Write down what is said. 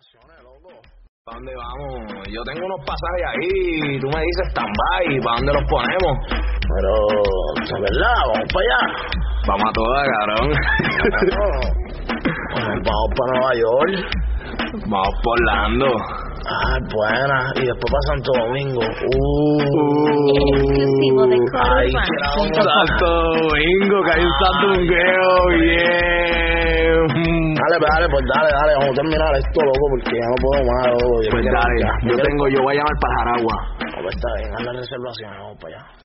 ¿Para dónde vamos? Yo tengo unos pasajes ahí, tú me dices stand-by, ¿para dónde los ponemos? Pero, ¿de verdad? ¿Vamos para allá? Vamos a todas, cabrón. Vamos para Nueva York. Vamos por Orlando. Ah, buena. Y después para Santo Domingo. Exclusivo de Ay, Santo Domingo, que hay un Santo Domingo, bien. Dale, vamos a terminar esto, loco, porque ya no puedo más, loco. Pues dale, yo voy a llamar para Jaragua. Pues está bien, anda en reservación, vamos para allá.